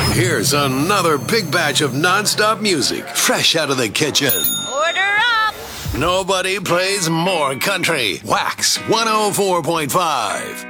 Here's another big batch of non-stop music, fresh out of the kitchen. Order up! Nobody plays more country. Wax 104.5.